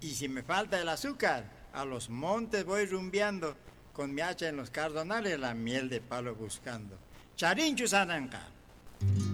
Y si me falta el azúcar, a los montes voy rumbeando, con mi hacha en los cardonales la miel de palo buscando. Charinchu sananka.